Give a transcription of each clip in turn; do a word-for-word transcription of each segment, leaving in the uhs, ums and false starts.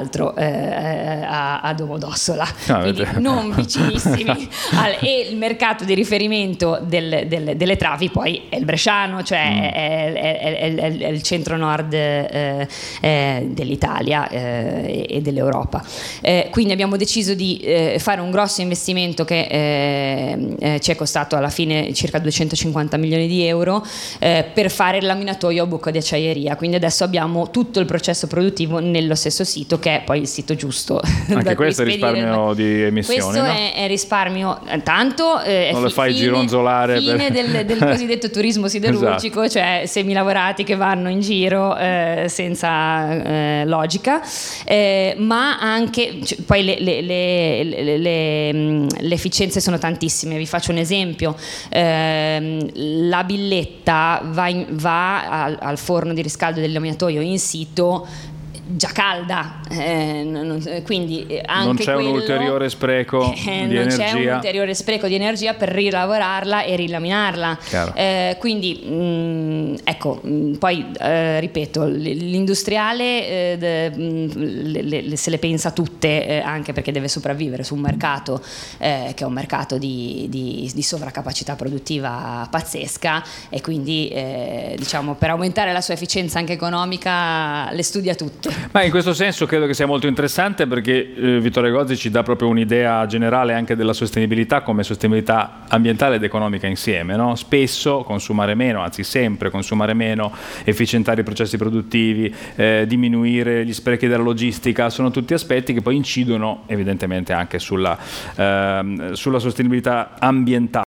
l'altro eh, a, a Domodossola, no, quindi non vicinissimi al, e il mercato di riferimento del, del, delle travi poi è il bresciano, cioè mm. è, è, è, è, è il centro-nord eh, eh, dell'Italia eh, e dell'Europa. Eh, quindi abbiamo deciso di eh, fare un grosso investimento che eh, eh, ci è costato alla fine circa duecentocinquanta milioni di euro eh, per fare il laminatoio a bocca di acciaieria, quindi adesso abbiamo tutto il processo produttivo nello stesso sito, che è poi il sito giusto. Anche questo è risparmio di emissioni, questo no? è, è risparmio tanto eh, non lo fai fine, gironzolare fine per... del, del cosiddetto turismo siderurgico, esatto. cioè semilavorati che vanno in giro eh, senza eh, logica, eh, ma anche cioè, poi le, le, le, le, le, le efficienze sono tantissime. Vi faccio un esempio: eh, la billetta va, in, va al, al forno di riscaldo del laminatoio in sito già calda, eh, non, quindi anche non c'è quello, un ulteriore spreco eh, di non energia. c'è un ulteriore spreco di energia per rilavorarla e rilaminarla, eh, quindi mh, ecco mh, poi eh, ripeto, l'industriale eh, de, mh, le, le, se le pensa tutte, eh, anche perché deve sopravvivere su un mercato eh, che è un mercato di, di, di sovracapacità produttiva pazzesca, e quindi eh, diciamo per aumentare la sua efficienza anche economica le studia tutte. Ma in questo senso credo che sia molto interessante, perché eh, Vittorio Gozzi ci dà proprio un'idea generale anche della sostenibilità come sostenibilità ambientale ed economica insieme, no? Spesso consumare meno, anzi sempre consumare meno, efficientare i processi produttivi, eh, diminuire gli sprechi della logistica, sono tutti aspetti che poi incidono evidentemente anche sulla, eh, sulla sostenibilità ambientale.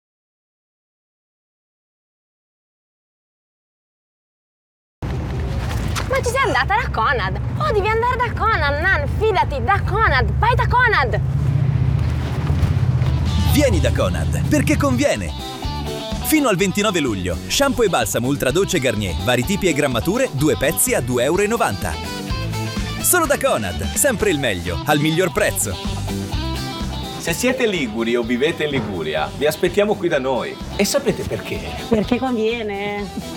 Ma ci sei andata da Conad? Oh, devi andare da Conad, Nan, fidati, da Conad, vai da Conad! Vieni da Conad, perché conviene! Fino al ventinove luglio, shampoo e balsamo Ultra Dolce Garnier, vari tipi e grammature, due pezzi a due e novanta euro. Solo da Conad, sempre il meglio, al miglior prezzo. Se siete liguri o vivete in Liguria, vi aspettiamo qui da noi. E sapete perché? Perché conviene.